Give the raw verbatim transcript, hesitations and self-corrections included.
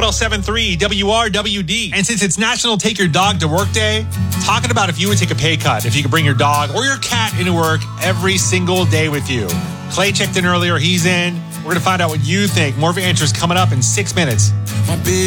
Maxwell seven three W R W D. And since it's National Take Your Dog to Work Day, talking about if you would take a pay cut if you could bring your dog or your cat into work every single day with you. Clay checked in earlier. He's in. We're going to find out what you think. More of your answers coming up in six minutes. My big